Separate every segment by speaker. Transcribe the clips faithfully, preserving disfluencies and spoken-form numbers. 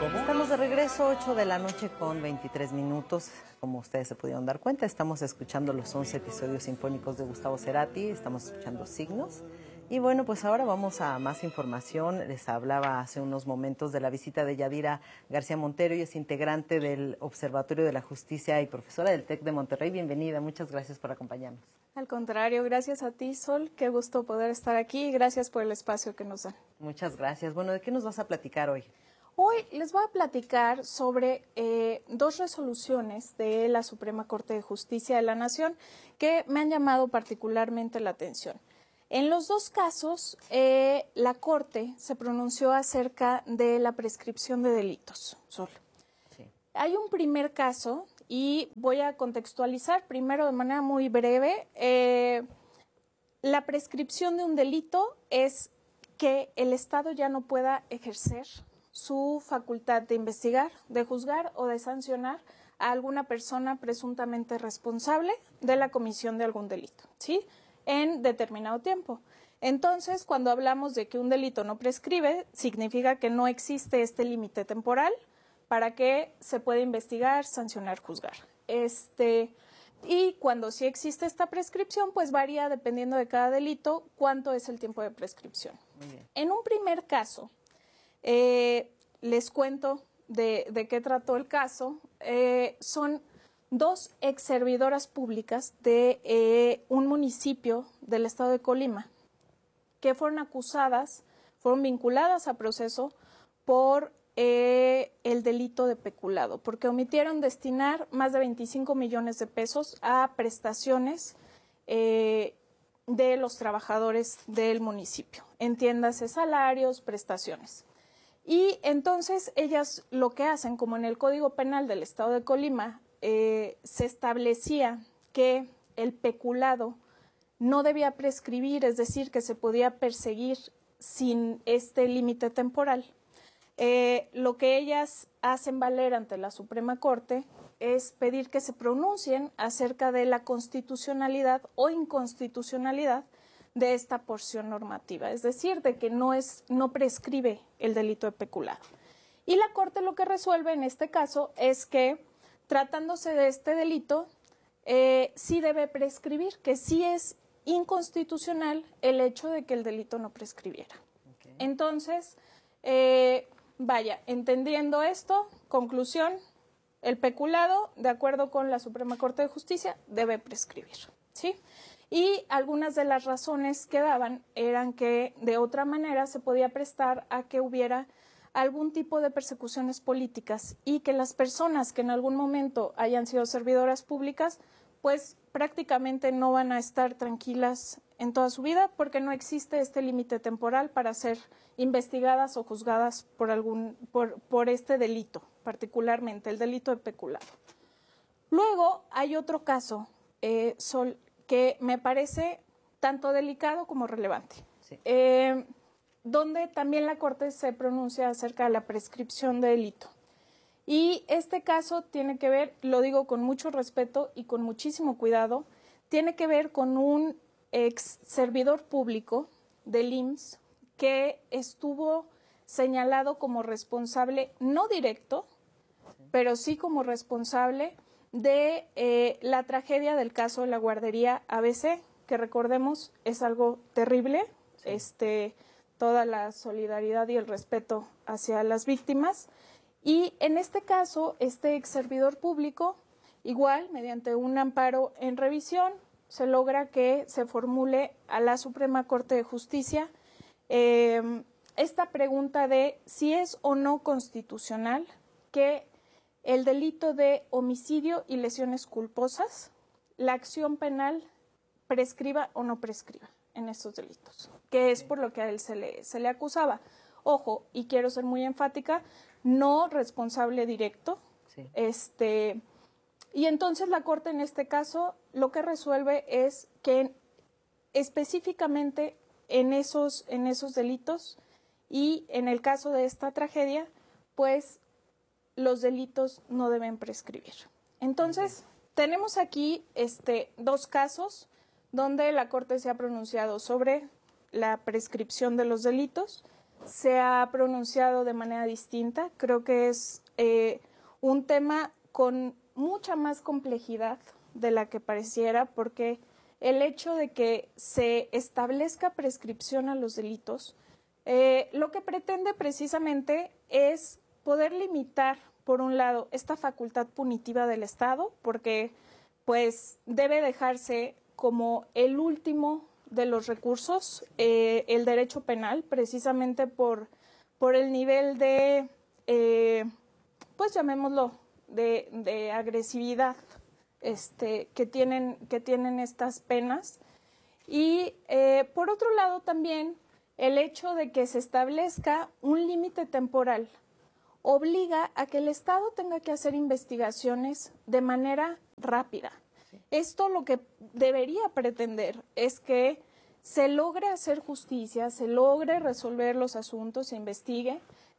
Speaker 1: ¿Cómo?
Speaker 2: Estamos de regreso, ocho de la noche con veintitrés minutos. Como ustedes se pudieron dar cuenta, estamos escuchando los once episodios sinfónicos de Gustavo Cerati, estamos escuchando Signos. Y bueno, pues ahora vamos a más información. Les hablaba hace unos momentos de la visita de Yadira García Montero, y es integrante del Observatorio de la Justicia y profesora del TEC de Monterrey. Bienvenida, muchas gracias por acompañarnos.
Speaker 3: Al contrario, gracias a ti, Sol, qué gusto poder estar aquí y gracias por el espacio que nos dan.
Speaker 2: Muchas gracias. Bueno, ¿de qué nos vas a platicar hoy?
Speaker 3: Hoy les voy a platicar sobre eh, dos resoluciones de la Suprema Corte de Justicia de la Nación que me han llamado particularmente la atención. En los dos casos, eh, la Corte se pronunció acerca de la prescripción de delitos. Sol.
Speaker 2: Sí.
Speaker 3: Hay un primer caso y voy a contextualizar primero de manera muy breve. Eh, la prescripción de un delito es que el Estado ya no pueda ejercer su facultad de investigar, de juzgar o de sancionar a alguna persona presuntamente responsable de la comisión de algún delito, ¿sí?, en determinado tiempo. Entonces, cuando hablamos de que un delito no prescribe, significa que no existe este límite temporal para que se pueda investigar, sancionar, juzgar. Este, y cuando sí existe esta prescripción, pues varía dependiendo de cada delito cuánto es el tiempo de prescripción.
Speaker 2: Muy bien.
Speaker 3: En un primer caso, Eh, les cuento de, de qué trató el caso. Eh, son dos ex servidoras públicas de eh, un municipio del estado de Colima que fueron acusadas, fueron vinculadas a proceso por eh, el delito de peculado, porque omitieron destinar más de veinticinco millones de pesos a prestaciones eh, de los trabajadores del municipio, entiéndase salarios, prestaciones. Y entonces ellas lo que hacen, como en el Código Penal del Estado de Colima, eh, se establecía que el peculado no debía prescribir, es decir, que se podía perseguir sin este límite temporal. Eh, lo que ellas hacen valer ante la Suprema Corte es pedir que se pronuncien acerca de la constitucionalidad o inconstitucionalidad de esta porción normativa, es decir, de que no, es, no prescribe el delito de peculado. Y la Corte lo que resuelve en este caso es que, tratándose de este delito, eh, sí debe prescribir, que sí es inconstitucional el hecho de que el delito no prescribiera.
Speaker 2: Okay.
Speaker 3: Entonces, eh, vaya, entendiendo esto, conclusión, el peculado, de acuerdo con la Suprema Corte de Justicia, debe prescribir, ¿sí? Y algunas de las razones que daban eran que de otra manera se podía prestar a que hubiera algún tipo de persecuciones políticas y que las personas que en algún momento hayan sido servidoras públicas, pues prácticamente no van a estar tranquilas en toda su vida porque no existe este límite temporal para ser investigadas o juzgadas por, algún, por, por este delito, particularmente el delito de peculado. Luego hay otro caso, eh, Sol, que me parece tanto delicado como relevante,
Speaker 2: Sí.
Speaker 3: eh, donde también la Corte se pronuncia acerca de la prescripción de delito. Y este caso tiene que ver, lo digo con mucho respeto y con muchísimo cuidado, tiene que ver con un ex servidor público del I M S S que estuvo señalado como responsable, no directo, sí, pero sí como responsable de eh, la tragedia del caso de la guardería A B C, que recordemos es algo terrible, sí. este, toda la solidaridad y el respeto hacia las víctimas. Y en este caso, este ex servidor público, igual, mediante un amparo en revisión, se logra que se formule a la Suprema Corte de Justicia eh, esta pregunta de si es o no constitucional que el delito de homicidio y lesiones culposas, la acción penal prescriba o no prescriba en estos delitos, que es por lo que a él se le, se le acusaba. Ojo, y quiero ser muy enfática, no responsable directo.
Speaker 2: Sí.
Speaker 3: Este, y entonces la Corte en este caso lo que resuelve es que específicamente en esos, en esos delitos y en el caso de esta tragedia, pues los delitos no deben prescribir. Entonces, tenemos aquí este, dos casos donde la Corte se ha pronunciado sobre la prescripción de los delitos. se ha pronunciado de manera distinta. Creo que es eh, un tema con mucha más complejidad de la que pareciera, porque el hecho de que se establezca prescripción a los delitos, eh, lo que pretende precisamente es poder limitar, por un lado, esta facultad punitiva del Estado, porque pues debe dejarse como el último de los recursos eh, el derecho penal, precisamente por, por el nivel de, eh, pues llamémoslo, de, de agresividad este, que, tienen, que tienen estas penas. Y eh, por otro lado también el hecho de que se establezca un límite temporal obliga a que el Estado tenga que hacer investigaciones de manera rápida. Sí. Esto lo que debería pretender es que se logre hacer justicia, se logre resolver los asuntos, se investigue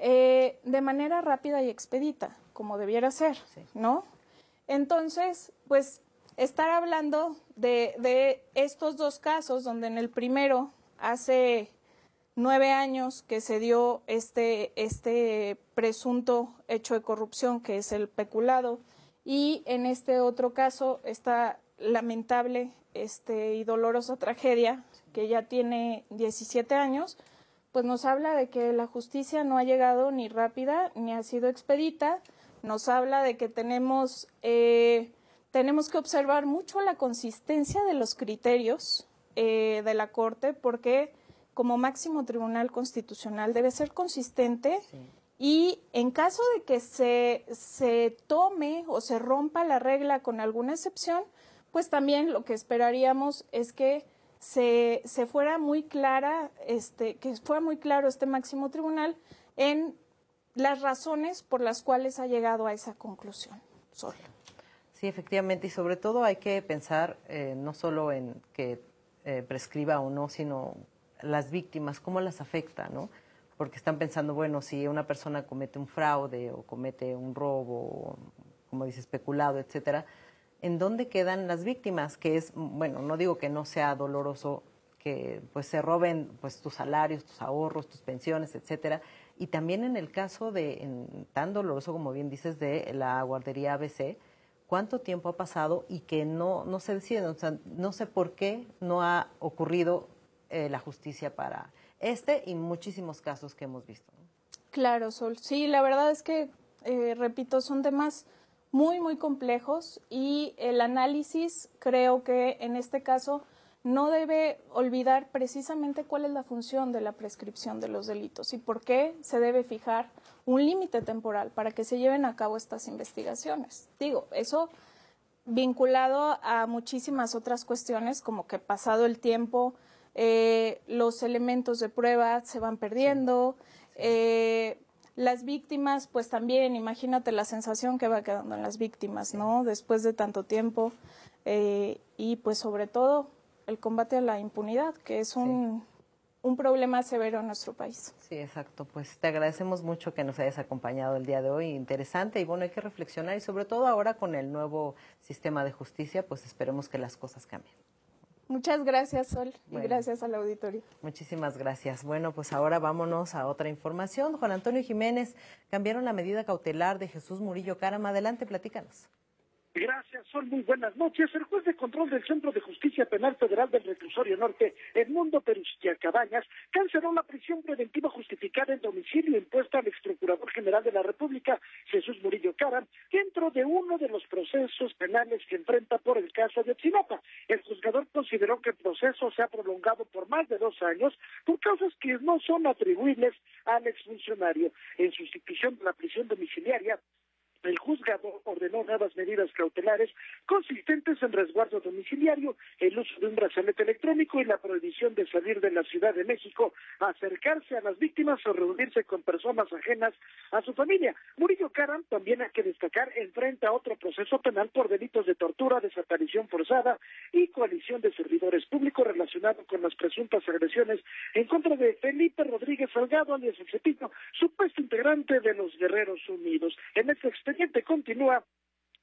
Speaker 3: eh, de manera rápida y expedita, como debiera ser, sí. ¿no? Entonces, pues, estar hablando de, de estos dos casos, donde en el primero hace nueve años que se dio este, este presunto hecho de corrupción, que es el peculado, y en este otro caso esta lamentable este, y dolorosa tragedia, que ya tiene diecisiete años, pues nos habla de que la justicia no ha llegado ni rápida ni ha sido expedita. Nos habla de que tenemos, eh, tenemos que observar mucho la consistencia de los criterios eh, de la Corte, porque como máximo tribunal constitucional debe ser consistente, sí. Y en caso de que se, se tome o se rompa la regla con alguna excepción, pues también lo que esperaríamos es que se, se fuera muy clara, este, que fuera muy claro este máximo tribunal en las razones por las cuales ha llegado a esa conclusión. Sol.
Speaker 2: Sí, efectivamente, y sobre todo hay que pensar eh, no solo en que eh, prescriba o no, sino las víctimas, cómo las afecta, ¿no? Porque están pensando, bueno, si una persona comete un fraude o comete un robo, o, como dice, especulado, etcétera, ¿en dónde quedan las víctimas? Que es, bueno, no digo que no sea doloroso que pues se roben pues tus salarios, tus ahorros, tus pensiones, etcétera, y también en el caso de, en, tan doloroso como bien dices, de la guardería A B C, ¿cuánto tiempo ha pasado y que no, no se decide? O sea, no sé por qué no ha ocurrido eh, la justicia para este y muchísimos casos que hemos visto, ¿no?
Speaker 3: Claro, Sol. Sí, la verdad es que, eh, repito, son temas muy, muy complejos y el análisis creo que en este caso no debe olvidar precisamente cuál es la función de la prescripción de los delitos y por qué se debe fijar un límite temporal para que se lleven a cabo estas investigaciones. Digo, eso vinculado a muchísimas otras cuestiones, como que pasado el tiempo, eh, los elementos de prueba se van perdiendo, sí. Sí. Eh, las víctimas, pues también, imagínate la sensación que va quedando en las víctimas, ¿no? Después de tanto tiempo, eh, y pues sobre todo el combate a la impunidad, que es un, sí. un problema severo en nuestro país.
Speaker 2: Sí, exacto. Pues te agradecemos mucho que nos hayas acompañado el día de hoy, interesante, y bueno, hay que reflexionar, y sobre todo ahora con el nuevo sistema de justicia, pues esperemos que las cosas cambien.
Speaker 3: Muchas gracias, Sol,
Speaker 2: bueno,
Speaker 3: y gracias al auditorio.
Speaker 2: Muchísimas gracias. Bueno, pues ahora vámonos a otra información. Juan Antonio Jiménez, cambiaron la medida cautelar de Jesús Murillo Caram. Adelante, platícanos.
Speaker 1: Gracias, Sol. Muy buenas noches. El juez de control del Centro de Justicia Penal Federal del Reclusorio Norte, Edmundo Perustia Cabañas, canceló la prisión preventiva justificada en domicilio impuesta al exprocurador general de la República, Jesús Murillo Caram, dentro de uno de los procesos penales que enfrenta por el caso de Ayotzinapa. El juzgador consideró que el proceso se ha prolongado por más de dos años por causas que no son atribuibles al exfuncionario. En sustitución de la prisión domiciliaria, el juzgado ordenó nuevas medidas cautelares consistentes en resguardo domiciliario, el uso de un brazalete electrónico y la prohibición de salir de la Ciudad de México, acercarse a las víctimas o reunirse con personas ajenas a su familia. Murillo Caram, también hay que destacar, enfrenta otro proceso penal por delitos de tortura, desaparición forzada y coalición de servidores públicos relacionado con las presuntas agresiones en contra de Felipe Rodríguez Salgado, alias El Cepillo, supuesto integrante de los Guerreros Unidos. En este expediente continúa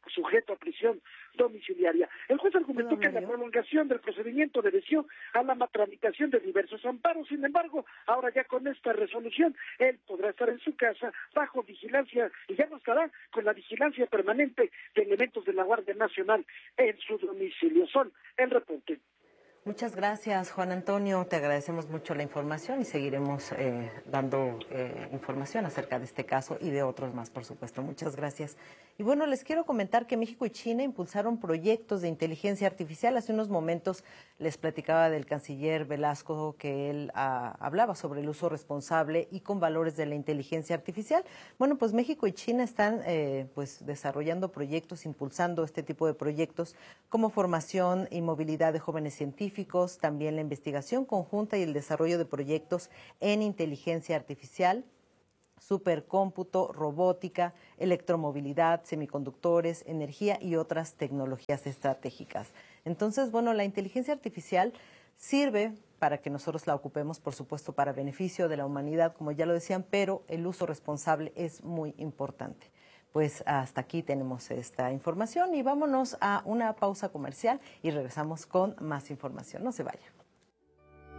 Speaker 1: sujeto a prisión domiciliaria. El juez argumentó que la prolongación del procedimiento obedeció a la tramitación de diversos amparos. Sin embargo, ahora ya con esta resolución, él podrá estar en su casa bajo vigilancia y ya no estará con la vigilancia permanente de elementos de la Guardia Nacional en su domicilio. Son el reporte.
Speaker 2: Muchas gracias, Juan Antonio. Te agradecemos mucho la información y seguiremos eh, dando eh, información acerca de este caso y de otros más, por supuesto. Muchas gracias. Y bueno, les quiero comentar que México y China impulsaron proyectos de inteligencia artificial. Hace unos momentos les platicaba del canciller Velasco que él ah, hablaba sobre el uso responsable y con valores de la inteligencia artificial. Bueno, pues México y China están eh, pues desarrollando proyectos, impulsando este tipo de proyectos como formación y movilidad de jóvenes científicos, también la investigación conjunta y el desarrollo de proyectos en inteligencia artificial, supercómputo, robótica, electromovilidad, semiconductores, energía y otras tecnologías estratégicas. Entonces, bueno, la inteligencia artificial sirve para que nosotros la ocupemos, por supuesto, para beneficio de la humanidad, como ya lo decían, pero el uso responsable es muy importante. Pues hasta aquí tenemos esta información y vámonos a una pausa comercial y regresamos con más información. No se vaya.